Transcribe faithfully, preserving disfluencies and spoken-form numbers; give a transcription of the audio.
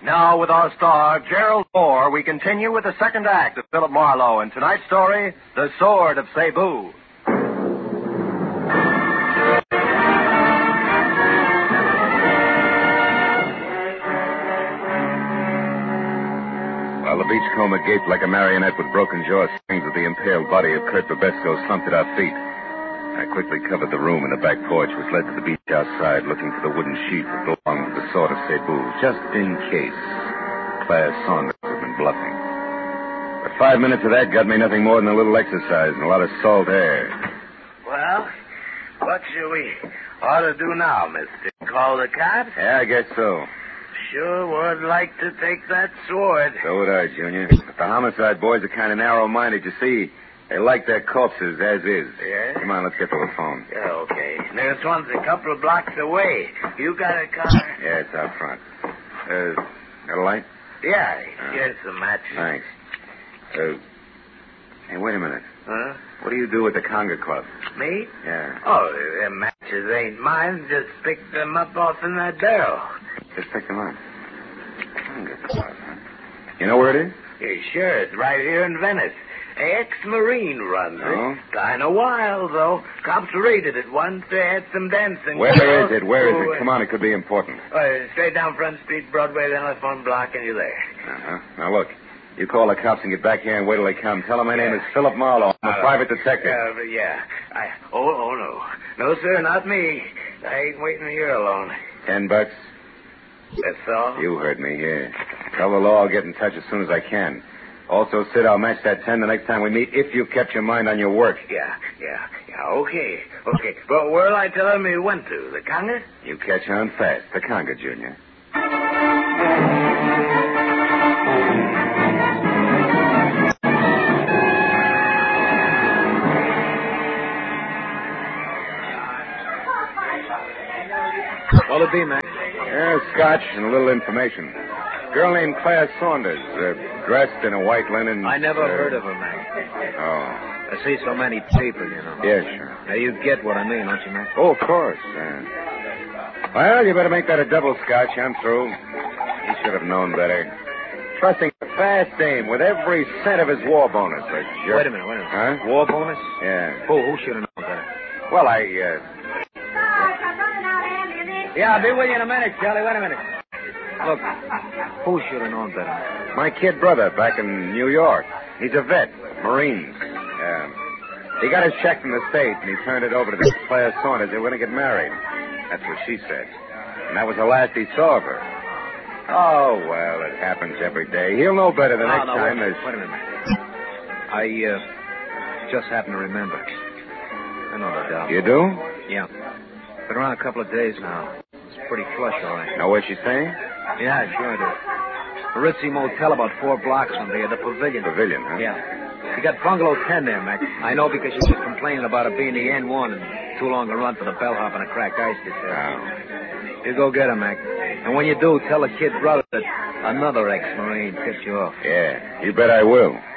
Now, with our star, Gerald Moore, we continue with the second act of Philip Marlowe and tonight's story, The Sword of Cebu. While the beachcomber gaped like a marionette with broken jaw strings with the impaled body of Kurt Babesco slumped at our feet, I quickly covered the room and the back porch, which led to the beach outside, looking for the wooden sheet that belonged to the Sword of Cebu, just in case Claire Saunders had been bluffing. But five minutes of that got me nothing more than a little exercise and a lot of salt air. Well, what shall we ought to do now, mister? Call the cops? Yeah, I guess so. Sure would like to take that sword. So would I, Junior. But the homicide boys are kind of narrow-minded. You see, they like their corpses as is. Yeah? Come on, let's get to the phone. Yeah, okay. There's one's a couple of blocks away. You got a car? Yeah, it's out front. Uh, got a light? Yeah, Uh, here's the match. Thanks. Uh, hey, wait a minute. Huh? What do you do at the Conga Club? Me? Yeah. Oh, them matches ain't mine. Just picked them up off in that barrel. Just pick them up. Conga Club, huh? You know where it is? Yeah, sure. It's right here in Venice. Ex-Marine runs Oh? it. Kind of wild, though. Cops raided it once. They had some dancing. Where girls. is it? Where is Oh, it? Come on, it could be important. Uh, straight down Front Street, Broadway, then left one block, and you're there. Uh-huh. Now, look. You call the cops and get back here and wait till they come. Tell them my name Yeah. is Philip Marlowe. I'm a Uh, private detective. Uh, but yeah. I, oh, oh, no. No, sir, not me. I ain't waiting here alone. Ten bucks? That's all? You heard me, yeah. Tell the law I'll get in touch as soon as I can. Also, Sid, I'll match that ten the next time we meet if you've kept your mind on your work. Yeah, yeah, yeah, okay, okay. But where'll I tell him he went to? The Conga? You catch on fast. The Conga, Junior. What'll it be, man? Yeah, scotch and a little information. Girl named Claire Saunders, uh, dressed in a white linen... I never uh, heard of her, man. Oh. I see so many people, you know. Yeah, sure. Now, you get what I mean, don't you, man? Oh, of course. Uh, well, you better make that a double scotch. I'm through. He should have known better. Trusting a fast dame with every cent of his war bonus. A jerk. Wait a minute, wait a minute. Huh? War bonus? Yeah. Who, who should have known better? Well, I, uh... Yeah, I'll be with you in a minute, Charlie. Wait a minute. Look, who should have known better? My kid brother back in New York. He's a vet. Marines. Yeah. He got his check from the States, and he turned it over to this Claire Saunders. They were going to get married. That's what she said. And that was the last he saw of her. Oh, well, it happens every day. He'll know better the No, next no, time. wait, There's... wait a minute. I, uh, just happen to remember. I know the doll. You do? Yeah. Been around a couple of days now. It's pretty flush, all right. Know where she's staying? Yeah, sure I do. The Ritzy Motel about four blocks from here, the Pavilion. Pavilion, huh? Yeah. You got bungalow ten there, Mac. I know because you were complaining about it being the N one and too long a run for the bellhop and a cracked ice dish there. Oh. You go get her, Mac. And when you do, tell the kid brother that another ex-Marine tipped you off. Yeah, you bet I will.